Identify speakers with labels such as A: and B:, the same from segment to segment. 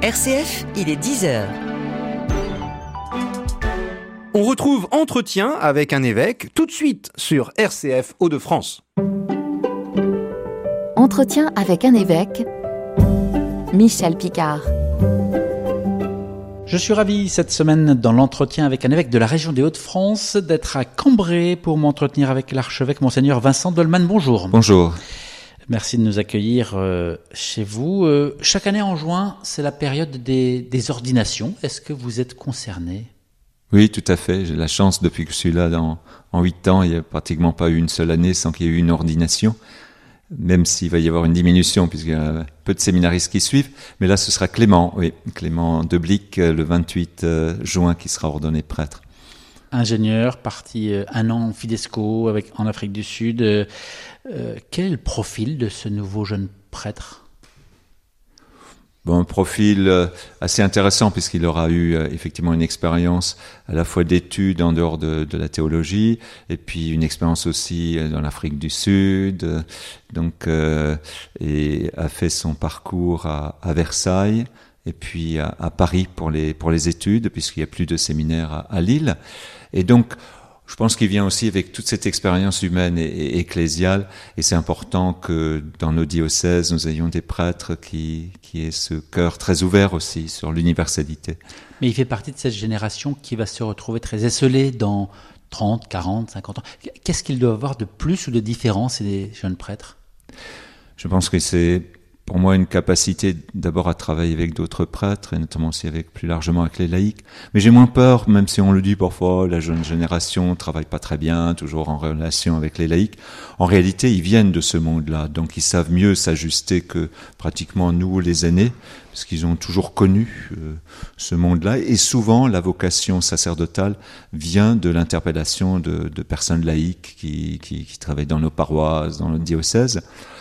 A: RCF, il est 10h.
B: On retrouve Entretien avec un évêque tout de suite sur RCF Hauts-de-France.
C: Entretien avec un évêque, Michel Picard.
D: Je suis ravi cette semaine dans l'entretien avec un évêque de la région des Hauts-de-France d'être à Cambrai pour m'entretenir avec l'archevêque Monseigneur Vincent Dolman. Bonjour.
E: Bonjour.
D: Merci de nous accueillir chez vous. Chaque année en juin, c'est la période des ordinations. Est-ce que vous êtes concerné ?
E: Oui, tout à fait. J'ai la chance, depuis que je suis là en 8 ans, il n'y a pratiquement pas eu une seule année sans qu'il y ait eu une ordination, même s'il va y avoir une diminution, puisqu'il y a peu de séminaristes qui suivent. Mais là, ce sera Clément Deblic, le 28 juin, qui sera ordonné prêtre.
D: Ingénieur, parti un an en Fidesco en Afrique du Sud. Quel est le profil de ce nouveau jeune prêtre ?
E: Bon, un profil assez intéressant puisqu'il aura eu effectivement une expérience à la fois d'études en dehors de la théologie et puis une expérience aussi dans l'Afrique du Sud, et a fait son parcours à Versailles et puis à Paris pour les études puisqu'il n'y a plus de séminaire à Lille. Et donc, je pense qu'il vient aussi avec toute cette expérience humaine et ecclésiale, et c'est important que dans nos diocèses, nous ayons des prêtres qui aient ce cœur très ouvert aussi sur l'universalité.
D: Mais il fait partie de cette génération qui va se retrouver très esseulée dans 30, 40, 50 ans. Qu'est-ce qu'il doit avoir de plus ou de différent, ces jeunes prêtres ?
E: Je pense que c'est pour moi une capacité d'abord à travailler avec d'autres prêtres et notamment aussi plus largement avec les laïcs. Mais j'ai moins peur, même si on le dit parfois, la jeune génération travaille pas très bien, toujours en relation avec les laïcs. En réalité, ils viennent de ce monde-là, donc ils savent mieux s'ajuster que pratiquement nous, les aînés, parce qu'ils ont toujours connu ce monde-là. Et souvent, la vocation sacerdotale vient de l'interpellation de personnes laïques qui travaillent dans nos paroisses, dans notre diocèse.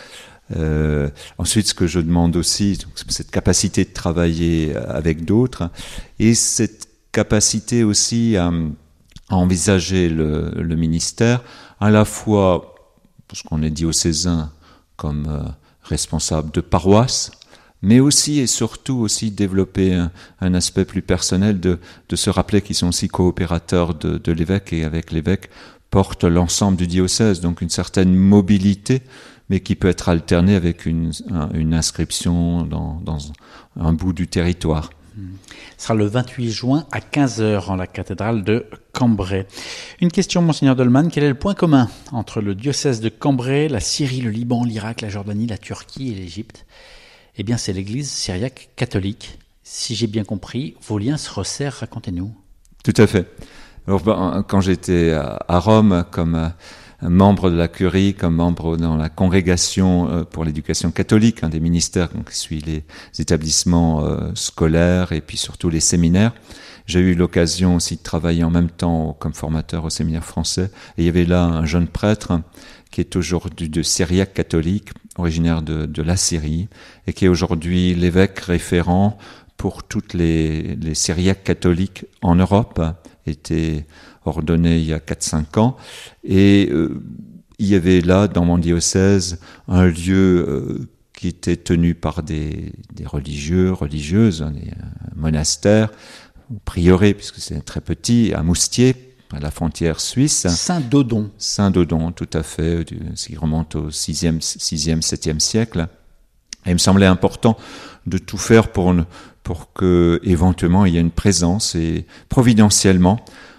E: Ensuite, ce que je demande aussi, c'est cette capacité de travailler avec d'autres et cette capacité aussi à envisager le ministère à la fois, parce qu'on est diocésain comme responsable de paroisse, mais aussi et surtout aussi développer un aspect plus personnel de se rappeler qu'ils sont aussi coopérateurs de l'évêque et avec l'évêque portent l'ensemble du diocèse, donc une certaine mobilité, mais qui peut être alternée avec une inscription dans un bout du territoire.
D: Ce sera le 28 juin à 15h en la cathédrale de Cambrai. Une question, Monseigneur Dolman, quel est le point commun entre le diocèse de Cambrai, la Syrie, le Liban, l'Irak, la Jordanie, la Turquie et l'Égypte ? Eh bien, c'est l'église syriaque catholique. Si j'ai bien compris, vos liens se resserrent, racontez-nous.
E: Tout à fait. Alors, quand j'étais à Rome, comme membre de la curie, comme membre dans la congrégation pour l'éducation catholique, un des ministères qui suit les établissements scolaires et puis surtout les séminaires. J'ai eu l'occasion aussi de travailler en même temps comme formateur au séminaire français. Et il y avait là un jeune prêtre qui est aujourd'hui de syriaque catholique, originaire de la Syrie, et qui est aujourd'hui l'évêque référent pour toutes les syriaques catholiques en Europe, était ordonné il y a 4-5 ans, et il y avait là, dans mon diocèse, un lieu qui était tenu par des religieuses, des monastères, ou prieurés, puisque c'est très petit, à Moustier, à la frontière suisse. Saint-Dodon, tout à fait, qui remonte au 6e, 7e siècle. Et il me semblait important de tout faire pour que, éventuellement, il y ait une présence, et providentiellement,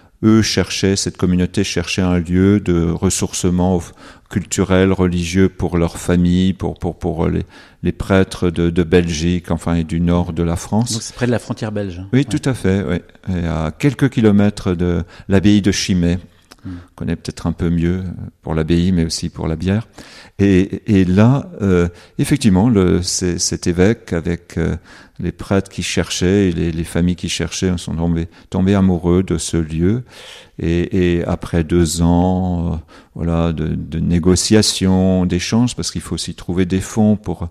E: cette communauté cherchait un lieu de ressourcement culturel, religieux pour leur famille, pour les prêtres de Belgique, et du nord de la France.
D: Donc c'est près de la frontière belge.
E: Oui, tout à fait, oui. Et à quelques kilomètres de l'abbaye de Chimay. On connaît peut-être un peu mieux pour l'abbaye, mais aussi pour la bière. Et là, effectivement, cet évêque, avec les prêtres qui cherchaient et les familles qui cherchaient, sont tombés amoureux de ce lieu. Et après 2 ans, de négociations, d'échanges, parce qu'il faut aussi trouver des fonds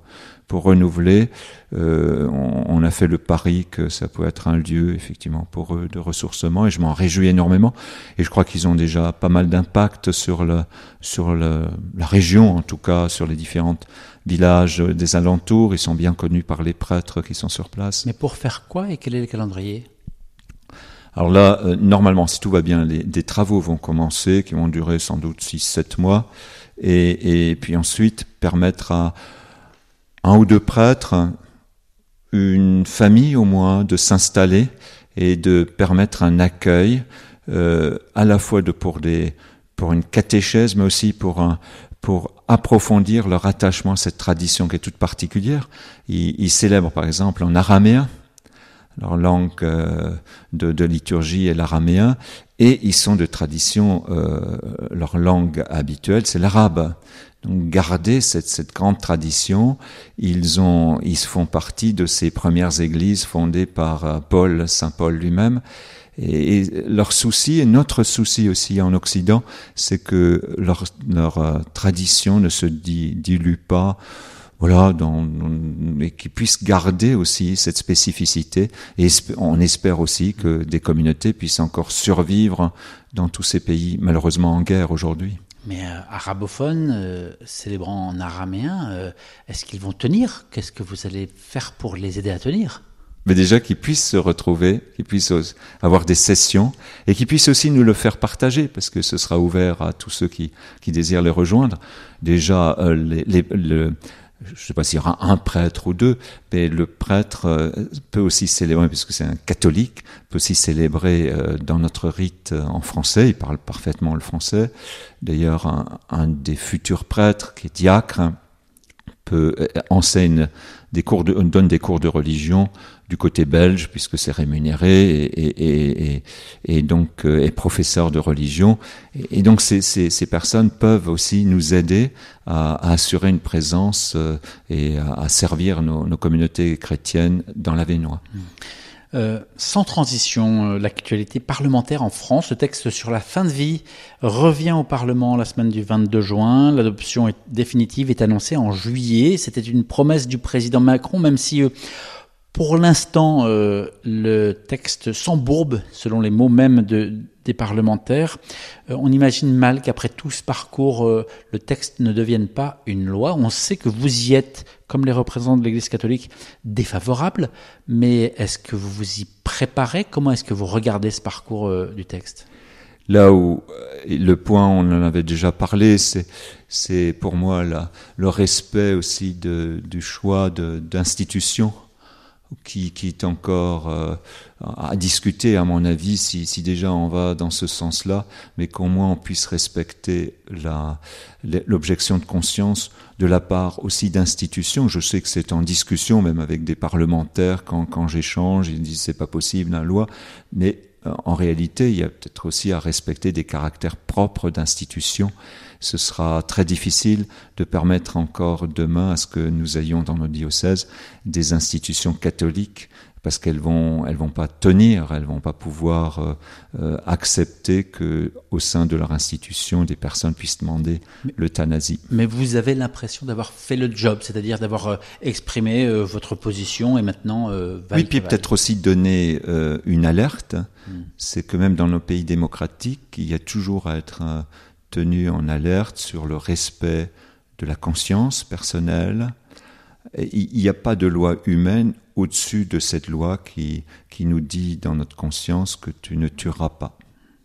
E: pour renouveler. On a fait le pari que ça peut être un lieu effectivement pour eux de ressourcement et je m'en réjouis énormément. Et je crois qu'ils ont déjà pas mal d'impact sur la région, en tout cas sur les différents villages des alentours. Ils sont bien connus par les prêtres qui sont sur place.
D: Mais pour faire quoi et quel est le calendrier ?
E: Alors là, normalement, si tout va bien, des travaux vont commencer, qui vont durer sans doute 6-7 mois, et puis ensuite permettre à un ou deux prêtres, une famille au moins, de s'installer et de permettre un accueil, à la fois pour une catéchèse, mais aussi pour approfondir leur attachement à cette tradition qui est toute particulière. Ils célèbrent par exemple en araméen. Leur langue de liturgie est l'araméen, et ils sont de tradition, leur langue habituelle, c'est l'arabe. Donc garder cette grande tradition, ils font partie de ces premières églises fondées par Saint Paul lui-même. Et leur souci, et notre souci aussi en Occident, c'est que leur tradition ne se dilue pas. Voilà, et qu'ils puissent garder aussi cette spécificité. Et on espère aussi que des communautés puissent encore survivre dans tous ces pays, malheureusement en guerre aujourd'hui.
D: Mais arabophones, célébrant en araméen, est-ce qu'ils vont tenir ? Qu'est-ce que vous allez faire pour les aider à tenir ?
E: Mais déjà qu'ils puissent se retrouver, qu'ils puissent avoir des sessions, et qu'ils puissent aussi nous le faire partager, parce que ce sera ouvert à tous ceux qui désirent les rejoindre. Déjà, je ne sais pas s'il y aura un prêtre ou deux, mais le prêtre peut aussi célébrer, puisque c'est un catholique, peut aussi célébrer dans notre rite en français, il parle parfaitement le français. D'ailleurs, un des futurs prêtres, qui est diacre, donne des cours de religion du côté belge, puisque c'est rémunéré, et donc est professeur de religion. Et donc ces personnes peuvent aussi nous aider à assurer une présence et à servir nos communautés chrétiennes dans l'Avesnois.
D: Sans transition, l'actualité parlementaire en France, le texte sur la fin de vie revient au Parlement la semaine du 22 juin. L'adoption définitive est annoncée en juillet. C'était une promesse du président Macron, même si pour l'instant le texte s'embourbe, selon les mots même des parlementaires. On imagine mal qu'après tout ce parcours, le texte ne devienne pas une loi. On sait que vous y êtes, comme les représentants de l'Église catholique, défavorables, mais est-ce que vous vous y préparez ? Comment est-ce que vous regardez ce parcours du texte ?
E: Là où le point, on en avait déjà parlé, c'est pour moi le respect aussi du choix d'institutions qui est encore à discuter, à mon avis, si déjà on va dans ce sens-là, mais qu'au moins on puisse respecter l'objection de conscience de la part aussi d'institutions. Je sais que c'est en discussion, même avec des parlementaires, quand j'échange, ils disent c'est pas possible, la loi, mais en réalité, il y a peut-être aussi à respecter des caractères propres d'institutions. Ce sera très difficile de permettre encore demain à ce que nous ayons dans nos diocèses des institutions catholiques, parce qu'elles vont pas tenir, elles vont pas pouvoir accepter que au sein de leur institution des personnes puissent demander l'euthanasie.
D: Mais vous avez l'impression d'avoir fait le job, c'est-à-dire d'avoir exprimé votre position et maintenant
E: oui, puis peut-être aussi donner une alerte. C'est que même dans nos pays démocratiques, il y a toujours à être tenu en alerte sur le respect de la conscience personnelle. Il n'y a pas de loi humaine au-dessus de cette loi qui nous dit dans notre conscience que tu ne tueras pas.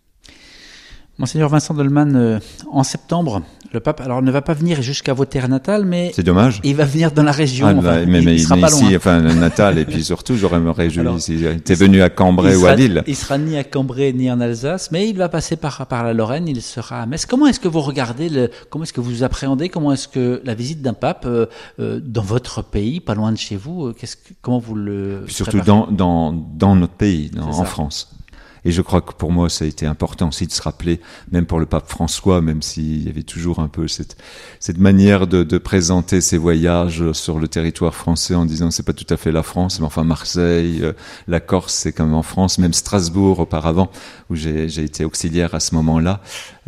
D: Monseigneur Vincent Dolman, en septembre, le pape ne va pas venir jusqu'à vos terres natales, mais
E: c'est dommage.
D: Il va venir dans la région.
E: Il
D: sera pas
E: ici,
D: loin.
E: Le Natal, et puis surtout, j'aurais me réjoui s'il était venu à Cambrai ou à Lille.
D: Il sera ni à Cambrai ni en Alsace, mais il va passer par la Lorraine, il sera à Metz. Comment est-ce que vous regardez, comment est-ce que vous appréhendez, comment est-ce que la visite d'un pape dans votre pays, pas loin de chez vous, comment vous le
E: surtout dans notre pays, en France. Et je crois que pour moi, ça a été important aussi de se rappeler, même pour le pape François, même s'il y avait toujours un peu cette manière de présenter ses voyages sur le territoire français en disant c'est pas tout à fait la France, mais enfin Marseille, la Corse, c'est quand même en France, même Strasbourg auparavant, où j'ai été auxiliaire à ce moment-là.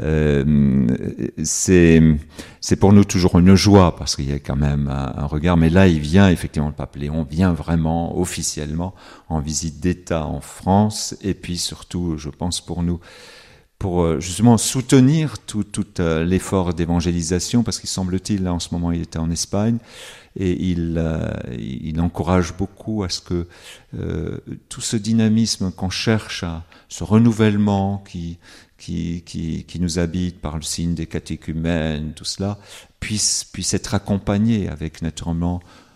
E: C'est pour nous toujours une joie, parce qu'il y a quand même un regard, mais là il vient, effectivement, le pape Léon vient vraiment officiellement en visite d'État en France, et puis surtout, je pense pour nous, pour justement soutenir tout l'effort d'évangélisation, parce qu'il semble-t-il, là en ce moment il était en Espagne, et il encourage beaucoup à ce que tout ce dynamisme qu'on cherche, ce renouvellement qui nous habite par le signe des catéchumènes, tout cela, puisse être accompagné avec naturellement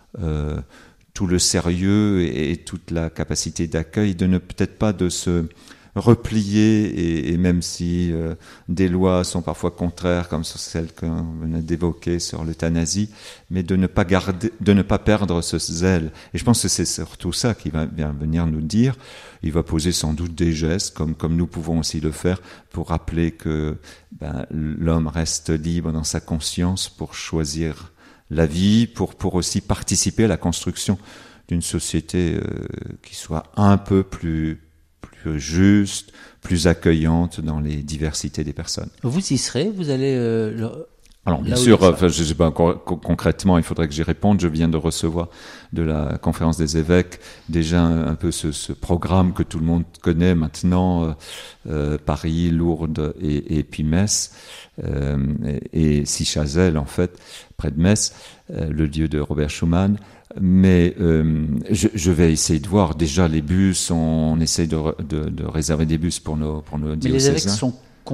E: tout le sérieux et toute la capacité d'accueil, de ne peut-être pas de se replier, et même si des lois sont parfois contraires, comme celle qu'on venait d'évoquer sur l'euthanasie, mais de ne pas perdre ce zèle. Et je pense que c'est surtout ça qu'il va bien venir nous dire. Il va poser sans doute des gestes, comme nous pouvons aussi le faire, pour rappeler que l'homme reste libre dans sa conscience pour choisir la vie, pour aussi participer à la construction d'une société qui soit un peu plus juste, plus accueillante dans les diversités des personnes.
D: Vous y serez, vous allez...
E: Alors bien sûr, je ne sais pas encore concrètement, il faudrait que j'y réponde. Je viens de recevoir de la conférence des évêques déjà un peu ce programme que tout le monde connaît maintenant, Paris, Lourdes et puis Metz, et Sichazel en fait, près de Metz, le lieu de Robert Schuman. Mais je vais essayer de voir déjà les bus, on essaye de réserver des bus pour nos diocésains.
D: Mais les évêques sont convoqués ?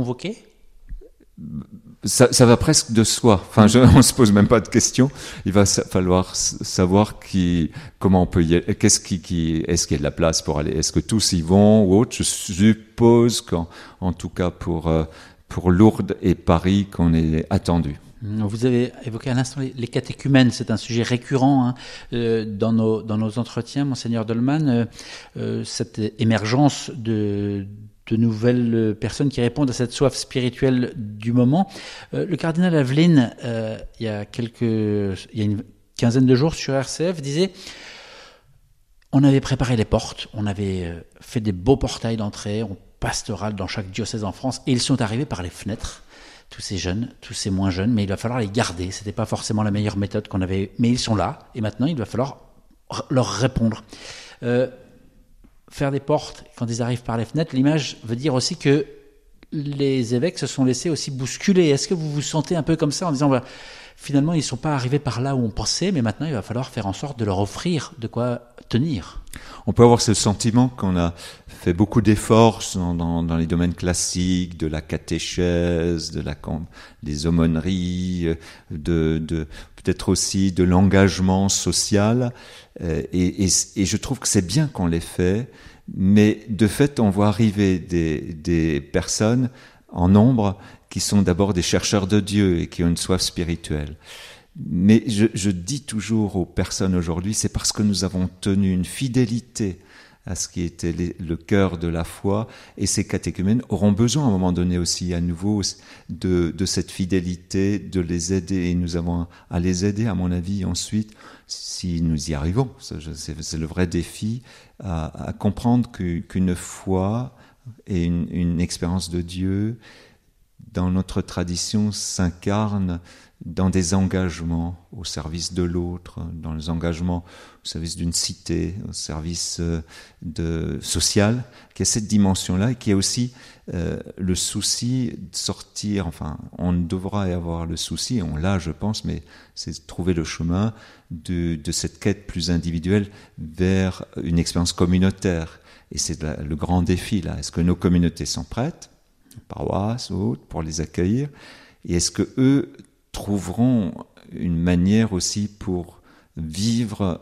E: Ça va presque de soi. Enfin, on se pose même pas de questions. Il va falloir savoir comment on peut y aller. Est-ce qu'il y a de la place pour aller? Est-ce que tous y vont ou autre? Je suppose qu'en tout cas pour Lourdes et Paris, qu'on est attendu.
D: Vous avez évoqué à l'instant les catéchumènes, c'est un sujet récurrent dans nos entretiens, Monseigneur Dolman. Cette émergence de nouvelles personnes qui répondent à cette soif spirituelle du moment. Le cardinal Aveline, il y a une quinzaine de jours sur RCF, disait: on avait préparé les portes, on avait fait des beaux portails d'entrée, pastorales dans chaque diocèse en France, et ils sont arrivés par les fenêtres. Tous ces jeunes, tous ces moins jeunes, mais il va falloir les garder. C'était pas forcément la meilleure méthode qu'on avait, mais ils sont là, et maintenant il va falloir leur répondre. Faire des portes, quand ils arrivent par les fenêtres, l'image veut dire aussi que les évêques se sont laissés aussi bousculer. Est-ce que vous vous sentez un peu comme ça en disant, finalement, ils ne sont pas arrivés par là où on pensait, mais maintenant, il va falloir faire en sorte de leur offrir de quoi tenir?
E: On peut avoir ce sentiment qu'on a fait beaucoup d'efforts dans les domaines classiques, de la catéchèse, des aumôneries, peut-être aussi de l'engagement social. Et je trouve que c'est bien qu'on l'ait fait, mais de fait, on voit arriver des personnes en nombre qui sont d'abord des chercheurs de Dieu et qui ont une soif spirituelle. Mais je dis toujours aux personnes aujourd'hui, c'est parce que nous avons tenu une fidélité à ce qui était le cœur de la foi, et ces catéchumènes auront besoin à un moment donné aussi à nouveau de cette fidélité, de les aider, et nous avons à les aider, à mon avis, ensuite, si nous y arrivons. C'est le vrai défi, à comprendre qu'une foi et une expérience de Dieu dans notre tradition s'incarne dans des engagements au service de l'autre, dans les engagements au service d'une cité, au service social, qui a cette dimension-là, et qui a aussi le souci de sortir, enfin, on devra y avoir le souci, on l'a, je pense, mais c'est de trouver le chemin de cette quête plus individuelle vers une expérience communautaire. Et c'est le grand défi, là. Est-ce que nos communautés sont prêtes, paroisses ou autres, pour les accueillir? Et est-ce que eux trouveront une manière aussi pour vivre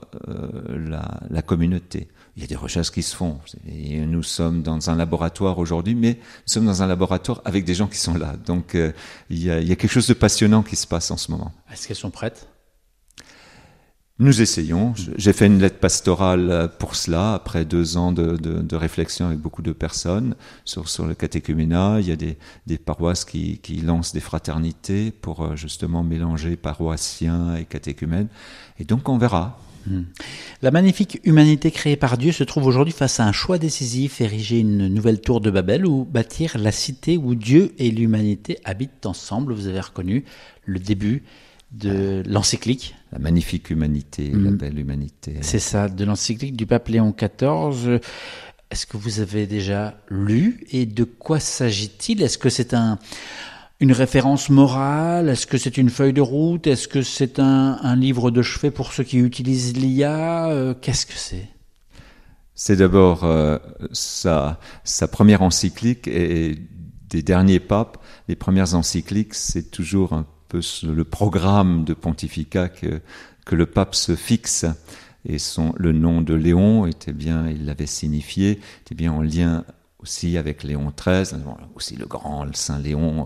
E: la communauté? Il y a des recherches qui se font. Et nous sommes dans un laboratoire aujourd'hui, mais nous sommes dans un laboratoire avec des gens qui sont là. Donc il y a quelque chose de passionnant qui se passe en ce moment.
D: Est-ce qu'elles sont prêtes?
E: Nous essayons. J'ai fait une lettre pastorale pour cela, après 2 ans de réflexion avec beaucoup de personnes sur le catéchuménat. Il y a des paroisses qui lancent des fraternités pour justement mélanger paroissiens et catéchumènes. Et donc on verra.
D: La magnifique humanité créée par Dieu se trouve aujourd'hui face à un choix décisif, ériger une nouvelle tour de Babel ou bâtir la cité où Dieu et l'humanité habitent ensemble. Vous avez reconnu le début de l'encyclique.
E: La magnifique humanité, la belle humanité.
D: C'est ça, de l'encyclique du pape Léon XIV. Est-ce que vous avez déjà lu et de quoi s'agit-il? Est-ce que c'est une référence morale? Est-ce que c'est une feuille de route? Est-ce que c'est un livre de chevet pour ceux qui utilisent l'IA? Qu'est-ce que c'est?
E: C'est d'abord sa première encyclique, et des derniers papes, les premières encycliques, c'est toujours un peu le programme de pontificat que le pape se fixe. Et le nom de Léon était bien, il l'avait signifié, était bien en lien aussi avec Léon XIII, aussi le Saint Léon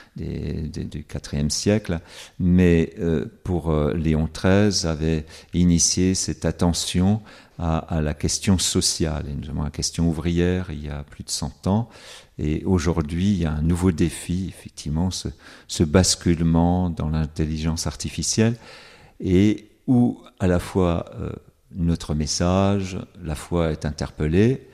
E: du IVe siècle. Mais pour Léon XIII avait initié cette attention à la question sociale, et notamment à la question ouvrière, il y a plus de 100 ans. Et aujourd'hui, il y a un nouveau défi, effectivement, ce basculement dans l'intelligence artificielle, et où à la fois notre message, la foi est interpellée,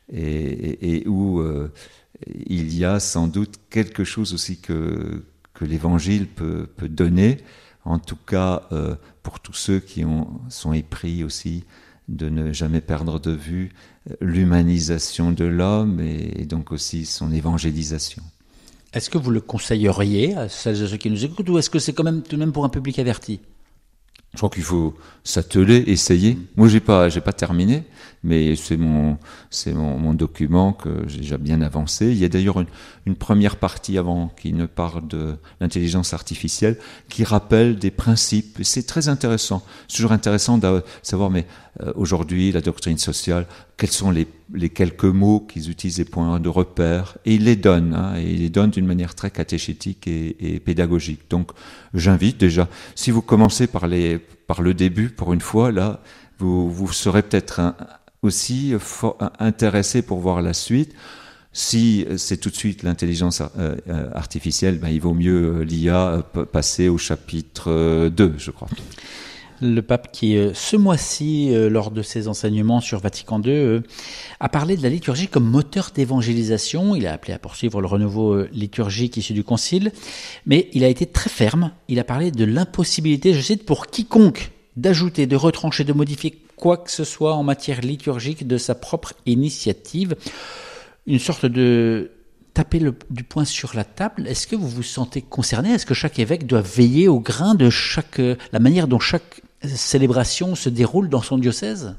E: et où il y a sans doute quelque chose aussi que l'Évangile peut donner, en tout cas pour tous ceux qui sont épris aussi de ne jamais perdre de vue l'humanisation de l'homme et donc aussi son évangélisation.
D: Est-ce que vous le conseilleriez à celles et ceux qui nous écoutent, ou est-ce que c'est quand même tout de même pour un public averti?
E: Je crois qu'il faut s'atteler, essayer. Moi, j'ai pas terminé, mais c'est mon document que j'ai déjà bien avancé. Il y a d'ailleurs une première partie avant qui ne parle de l'intelligence artificielle, qui rappelle des principes. Et c'est très intéressant. C'est toujours intéressant de savoir, mais aujourd'hui, la doctrine sociale, quels sont les quelques mots qu'ils utilisent, les points de repère, et ils les donnent, et ils les donnent d'une manière très catéchétique et pédagogique. Donc, j'invite déjà, si vous commencez par le début, pour une fois, là, vous serez peut-être aussi intéressé pour voir la suite. Si c'est tout de suite l'intelligence artificielle, il vaut mieux l'IA passer au chapitre 2, je crois.
D: Le pape qui, ce mois-ci, lors de ses enseignements sur Vatican II, a parlé de la liturgie comme moteur d'évangélisation. Il a appelé à poursuivre le renouveau liturgique issu du Concile, mais il a été très ferme. Il a parlé de l'impossibilité, je cite, pour quiconque d'ajouter, de retrancher, de modifier quoi que ce soit en matière liturgique de sa propre initiative. Une sorte de taper du poing sur la table. Est-ce que vous vous sentez concerné? Est-ce que chaque évêque doit veiller au grain de la manière dont chaque célébration se déroule dans son diocèse?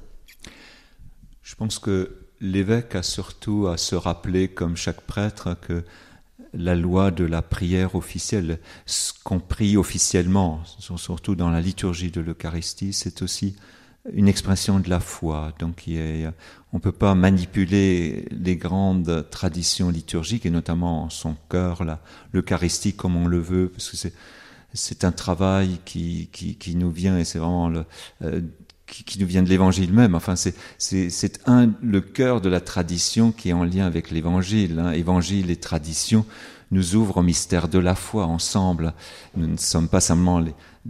E: Je pense que l'évêque a surtout à se rappeler, comme chaque prêtre, que la loi de la prière officielle, ce qu'on prie officiellement, surtout dans la liturgie de l'Eucharistie, c'est aussi une expression de la foi. Donc on ne peut pas manipuler les grandes traditions liturgiques, et notamment son cœur, l'Eucharistie, comme on le veut, parce que c'est un travail qui nous vient, et c'est vraiment qui nous vient de l'Évangile même. Enfin, c'est le cœur de la tradition qui est en lien avec l'Évangile. Évangile et tradition nous ouvrent au mystère de la foi ensemble. Nous ne sommes pas simplement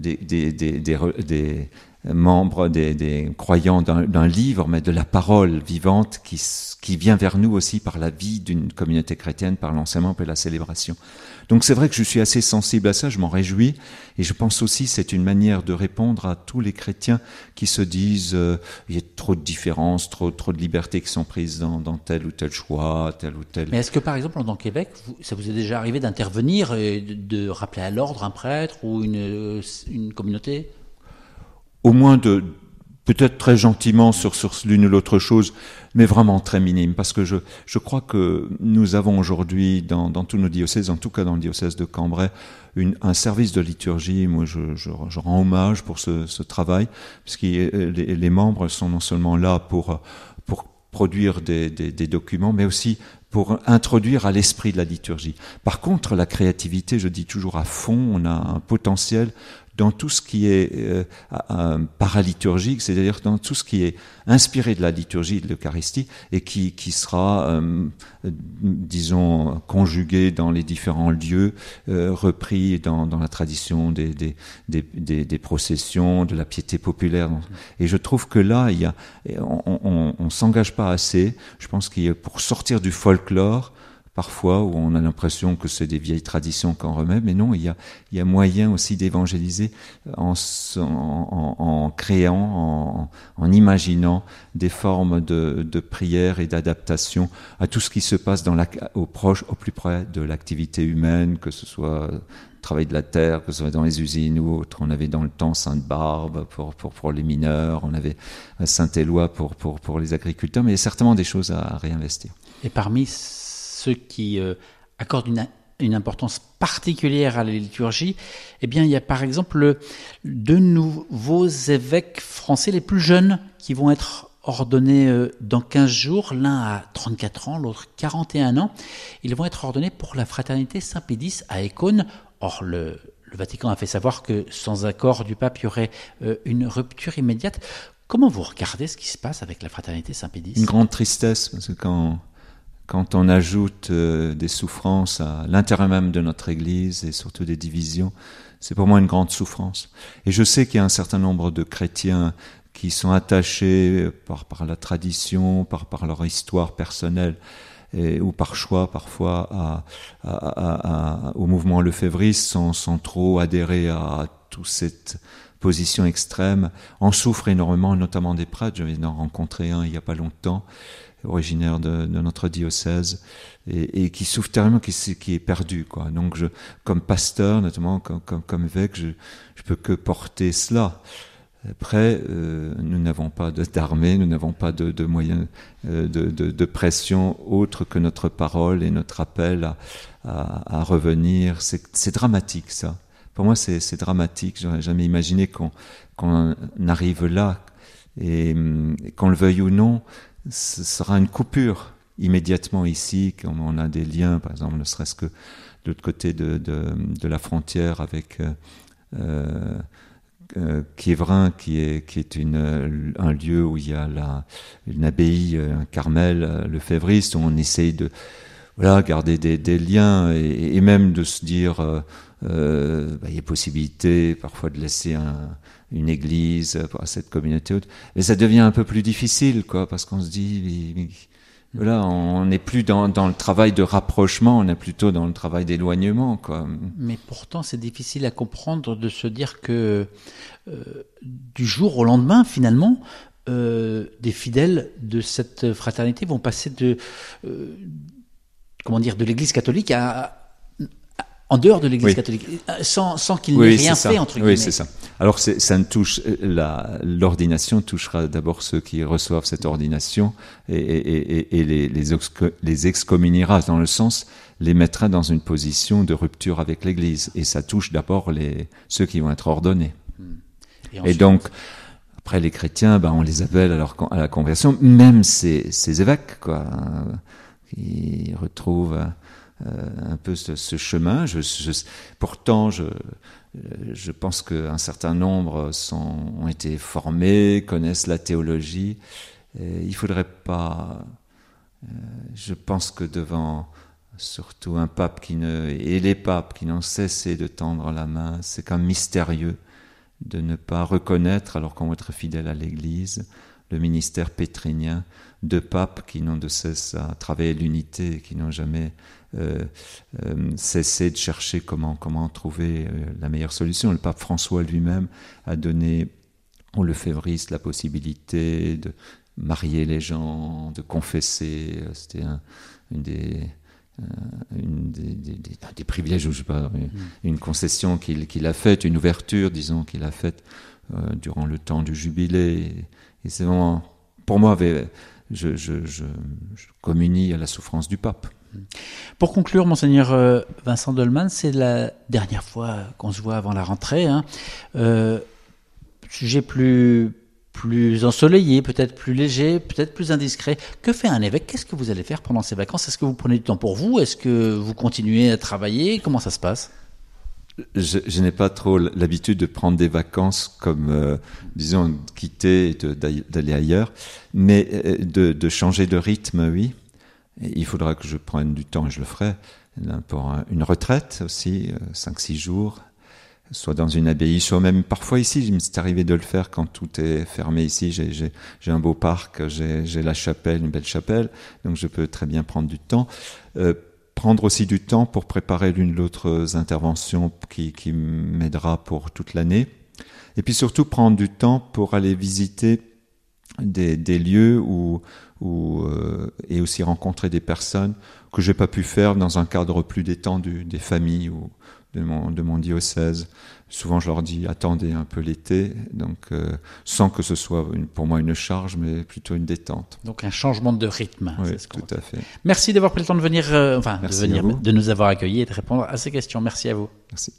E: des membres, des croyants d'un livre, mais de la parole vivante qui vient vers nous aussi par la vie d'une communauté chrétienne, par l'enseignement et la célébration. Donc c'est vrai que je suis assez sensible à ça, je m'en réjouis, et je pense aussi que c'est une manière de répondre à tous les chrétiens qui se disent il y a trop de différences, trop de libertés qui sont prises dans tel ou tel choix, tel ou tel...
D: Mais est-ce que par exemple en tant qu'évêque, ça vous est déjà arrivé d'intervenir et de rappeler à l'ordre un prêtre ou une communauté?
E: Au moins peut-être très gentiment sur l'une ou l'autre chose, mais vraiment très minime, parce que je crois que nous avons aujourd'hui dans tous nos diocèses, en tout cas dans le diocèse de Cambrai, un service de liturgie. Moi, je rends hommage pour ce travail, parce que les membres sont non seulement là pour produire des documents, mais aussi pour introduire à l'esprit de la liturgie. Par contre, la créativité, je dis toujours à fond, on a un potentiel dans tout ce qui est paraliturgique, c'est-à-dire dans tout ce qui est inspiré de la liturgie de l'Eucharistie et qui sera, disons, conjugué dans les différents lieux, repris dans la tradition des processions, de la piété populaire. Et je trouve que là, on s'engage pas assez. Je pense qu'il y a, pour sortir du folklore, parfois, où on a l'impression que c'est des vieilles traditions qu'on remet, mais non, il y a moyen aussi d'évangéliser en créant, en imaginant des formes de prière et d'adaptation à tout ce qui se passe au plus près de l'activité humaine, que ce soit le travail de la terre, que ce soit dans les usines ou autres. On avait dans le temps Sainte-Barbe pour les mineurs, on avait Saint-Éloi pour les agriculteurs, mais il y a certainement des choses à réinvestir.
D: Et parmi ceux qui accordent une importance particulière à la liturgie, eh bien, il y a par exemple 2 nouveaux évêques français les plus jeunes qui vont être ordonnés dans 15 jours, l'un à 34 ans, l'autre 41 ans. Ils vont être ordonnés pour la fraternité Saint-Pédis à Écône. Or, le Vatican a fait savoir que sans accord du pape, il y aurait une rupture immédiate. Comment vous regardez ce qui se passe avec la fraternité Saint-Pédis ?
E: Une grande tristesse, parce que quand on ajoute des souffrances à l'intérieur même de notre Église et surtout des divisions, c'est pour moi une grande souffrance. Et je sais qu'il y a un certain nombre de chrétiens qui sont attachés par la tradition, par leur histoire personnelle, ou par choix parfois au mouvement lefévriste sans trop adhérer à toute cette position extrême, en souffrent énormément, notamment des prêtres. Je viens d'en rencontrer un il n'y a pas longtemps, originaire de notre diocèse, et qui souffre tellement, qui est perdu, quoi. Donc comme pasteur, notamment comme évêque, je peux que porter cela. Après, nous n'avons pas d'armée, nous n'avons pas de moyens de pression autre que notre parole et notre appel à revenir. C'est dramatique, ça. Pour moi, c'est dramatique. J'aurais jamais imaginé qu'on arrive là, et qu'on le veuille ou non, ce sera une coupure immédiatement ici, comme on a des liens, par exemple, ne serait-ce que de l'autre côté de la frontière avec Quiévrain, qui est un lieu où il y a une abbaye, un Carmel lefévriste, où on essaye de garder des liens et même de se dire il y a possibilité parfois de laisser une église à cette communauté autre. Mais ça devient un peu plus difficile, quoi, parce qu'on se dit on n'est plus dans le travail de rapprochement, on est plutôt dans le travail d'éloignement, quoi.
D: Mais pourtant, c'est difficile à comprendre de se dire que du jour au lendemain, finalement, des fidèles de cette fraternité vont passer de l'Église catholique en dehors de l'Église catholique, sans qu'il n'ait rien fait, entre guillemets.
E: Oui, c'est ça. Alors, ça ne touche, l'ordination touchera d'abord ceux qui reçoivent cette ordination et les excommuniera, dans le sens, les mettra dans une position de rupture avec l'Église. Et ça touche d'abord ceux qui vont être ordonnés. Et donc, après, les chrétiens, on les appelle à la conversion, même ces évêques, quoi, qui retrouvent un peu ce chemin. Pourtant, je pense qu'un certain nombre ont été formés, connaissent la théologie. Et il faudrait pas. Je pense que devant surtout un pape et les papes qui n'ont cessé de tendre la main, c'est quand même mystérieux de ne pas reconnaître, alors qu'on veut être fidèle à l'Église, le ministère pétrinien de papes qui n'ont de cesse à travailler l'unité, qui n'ont jamais cessé de chercher comment trouver la meilleure solution. Le pape François lui-même a donné aux lefévristes la possibilité de marier les gens, de confesser. C'était des privilèges, ou je sais pas, une concession qu'il a faite, une ouverture, disons, qu'il a faite durant le temps du jubilé. Et c'est vraiment, pour moi, je communie à la souffrance du pape.
D: Pour conclure, Monseigneur Vincent Dolman, c'est la dernière fois qu'on se voit avant la rentrée. Sujet plus ensoleillé, peut-être plus léger, peut-être plus indiscret. Que fait un évêque ? Qu'est-ce que vous allez faire pendant ces vacances ? Est-ce que vous prenez du temps pour vous ? Est-ce que vous continuez à travailler ? Comment ça se passe ?
E: je n'ai pas trop l'habitude de prendre des vacances comme, disons, quitter et d'aller ailleurs, mais de changer de rythme, oui. Et il faudra que je prenne du temps, et je le ferai, pour une retraite aussi, 5-6 jours, soit dans une abbaye, soit même parfois ici. Il m'est arrivé de le faire quand tout est fermé ici. J'ai un beau parc, j'ai la chapelle, une belle chapelle, donc je peux très bien prendre du temps. Prendre aussi du temps pour préparer l'une ou l'autre intervention qui m'aidera pour toute l'année. Et puis surtout prendre du temps pour aller visiter des lieux et aussi rencontrer des personnes que j'ai pas pu faire dans un cadre plus détendu, des familles ou de mon diocèse. Souvent je leur dis attendez un peu l'été, donc sans que ce soit pour moi une charge, mais plutôt une détente.
D: Donc un changement de rythme.
E: Oui,
D: c'est ce qu'on
E: tout à fait.
D: Merci d'avoir pris le temps de venir,
E: Merci
D: de nous avoir accueillis et de répondre à ces questions. Merci à vous.
E: Merci.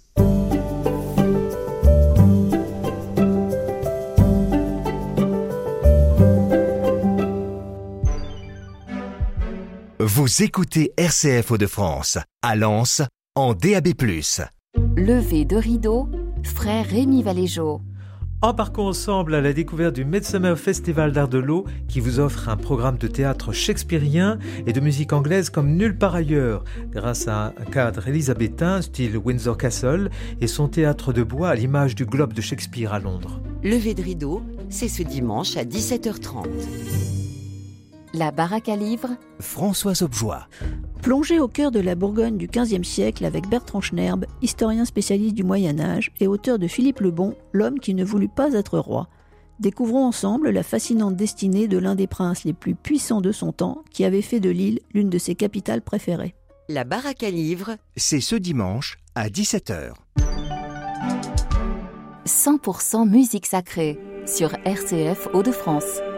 F: Vous écoutez RCF Hauts-de-France, à Lens, en DAB+.
C: Lever de rideau, frère Rémi Valéjo.
G: Embarquons ensemble à la découverte du Midsummer Festival d'Art de l'Eau qui vous offre un programme de théâtre shakespearien et de musique anglaise comme nulle part ailleurs, grâce à un cadre élisabétain style Windsor Castle et son théâtre de bois à l'image du Globe de Shakespeare à Londres.
A: Lever de rideau, c'est ce dimanche à 17h30.
C: La baraque à livres,
F: Françoise Objoie.
H: Plongé au cœur de la Bourgogne du XVe siècle avec Bertrand Schnerb, historien spécialiste du Moyen-Âge et auteur de Philippe le Bon, l'homme qui ne voulut pas être roi. Découvrons ensemble la fascinante destinée de l'un des princes les plus puissants de son temps, qui avait fait de Lille l'une de ses capitales préférées.
A: La baraque à livres,
F: C'est ce dimanche à 17h.
C: 100% musique sacrée sur RCF Hauts-de-France.